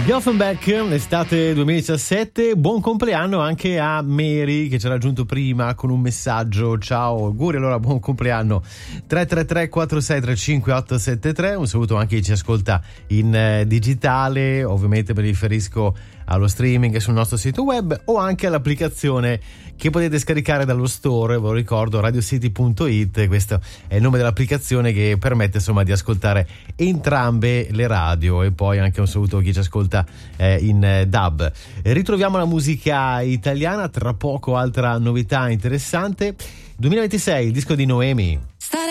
Offenbach, estate 2017. Buon compleanno anche a Mary che ci ha raggiunto prima con un messaggio. Ciao, auguri, allora buon compleanno. 333 4635 873. Un saluto anche a chi ci ascolta in digitale, ovviamente mi riferisco allo streaming sul nostro sito web o anche all'applicazione che potete scaricare dallo store, ve lo ricordo, radiocity.it. Questo è il nome dell'applicazione che permette insomma di ascoltare entrambe le radio. E poi anche un saluto a chi ci ascolta in DAB. Ritroviamo la musica italiana, tra poco altra novità interessante. 2026, il disco di Noemi.